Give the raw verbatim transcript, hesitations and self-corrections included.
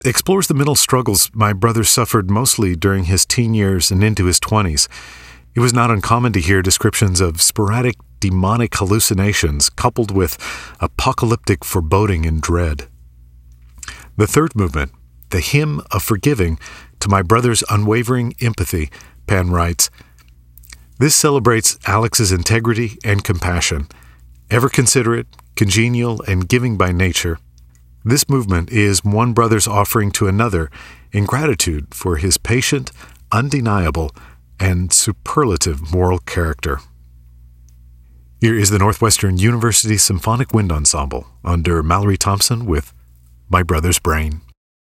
explores the mental struggles my brother suffered mostly during his teen years and into his twenties. It was not uncommon to hear descriptions of sporadic demonic hallucinations coupled with apocalyptic foreboding and dread. The third movement, the Hymn of Forgiving to My Brother's Unwavering Empathy, Pan writes, this celebrates Alex's integrity and compassion, ever considerate, congenial, and giving by nature. This movement is one brother's offering to another in gratitude for his patient, undeniable, and superlative moral character. Here is the Northwestern University Symphonic Wind Ensemble under Mallory Thompson with My Brother's Brain.